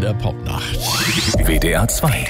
der Popnacht. WDR 2.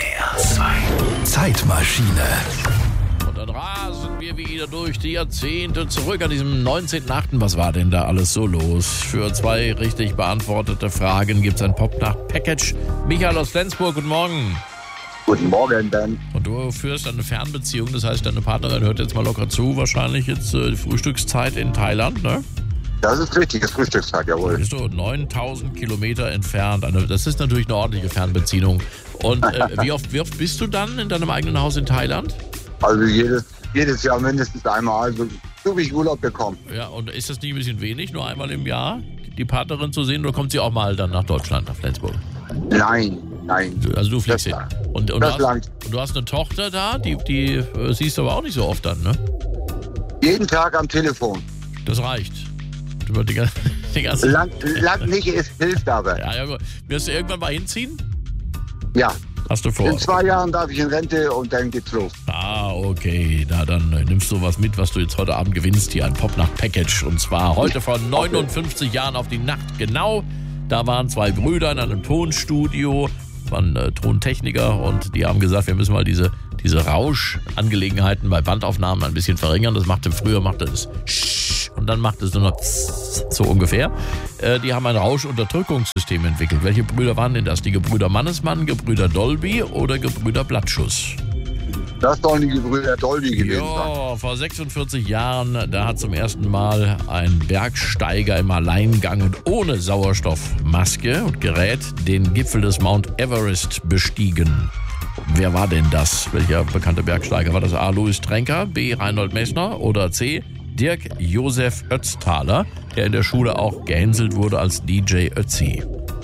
Zeitmaschine. Und dann rasen wir wieder durch die Jahrzehnte zurück an diesem 19.8. Was war denn da alles so los? Für 2 richtig beantwortete Fragen gibt es ein Popnacht-Package. Michael aus Flensburg, guten Morgen. Guten Morgen, Dan. Und du führst eine Fernbeziehung, das heißt, deine Partnerin hört jetzt mal locker zu, wahrscheinlich jetzt die Frühstückszeit in Thailand, ne? Das ist richtig, das Frühstückstag, jawohl. Bist du 9000 Kilometer entfernt. Das ist natürlich eine ordentliche Fernbeziehung. Und wie oft bist du dann in deinem eigenen Haus in Thailand? Also jedes Jahr mindestens einmal, so wie ich Urlaub bekomme. Ja, und ist das nicht ein bisschen wenig, nur einmal im Jahr die Partnerin zu sehen, oder kommt sie auch mal dann nach Deutschland, nach Flensburg? Nein. Also du fliegst hin. Und du hast eine Tochter da, die siehst du aber auch nicht so oft dann, ne? Jeden Tag am Telefon. Das reicht. Über die ganze Lang nicht, es hilft aber. Ja, gut. Wirst du irgendwann mal hinziehen? Ja. Hast du vor? In 2 Jahren darf ich in Rente und dann geht's los. Ah, okay. Na, dann nimmst du was mit, was du jetzt heute Abend gewinnst. Hier ein Popnacht-Package. Und zwar heute vor 59 Jahren auf die Nacht genau. Da waren 2 Brüder in einem Tonstudio, waren Tontechniker, und die haben gesagt, wir müssen mal diese Rauschangelegenheiten bei Bandaufnahmen ein bisschen verringern. Früher machte das und dann macht es nur noch so ungefähr. Die haben ein Rauschunterdrückungssystem entwickelt. Welche Brüder waren denn das? Die Gebrüder Mannesmann, Gebrüder Dolby oder Gebrüder Blattschuss? Das sollen die Gebrüder Dolby gewesen sein. Ja, vor 46 Jahren, da hat zum ersten Mal ein Bergsteiger im Alleingang und ohne Sauerstoffmaske und Gerät den Gipfel des Mount Everest bestiegen. Wer war denn das? Welcher bekannte Bergsteiger? War das A. Louis Trenker, B. Reinhold Messner oder C. Dirk Josef Ötztaler, der in der Schule auch gehänselt wurde als DJ Ötzi?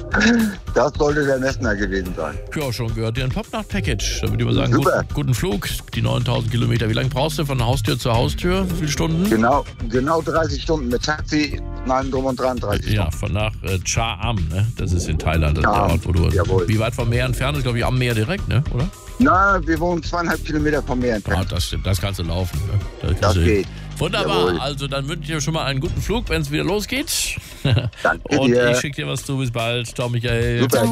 Das sollte der Messner gewesen sein. Ja, schon gehört dir ein Popnacht-Package. Da würde ich mal sagen, Super. guten Flug, die 9000 Kilometer. Wie lange brauchst du von Haustür zu Haustür? Wie viele Stunden? Genau 30 Stunden mit Taxi, nein, drum und dran 30 Stunden. Ja, von nach Cha Am, ne? Das ist in Thailand, das ist der Ort, wo du... Jawohl. Wie weit vom Meer entfernt? Ist, glaube ich, am Meer direkt, ne? Oder? Na, wir wohnen 2,5 Kilometer vom Meer entfernt. Ah, das stimmt, das kannst du laufen. Ne? Das geht. Wunderbar, Jawohl. Also dann wünsche ich dir schon mal einen guten Flug, wenn es wieder losgeht. Danke Und dir. ich schicke dir was zu, bis bald. Ciao, Michael. Super.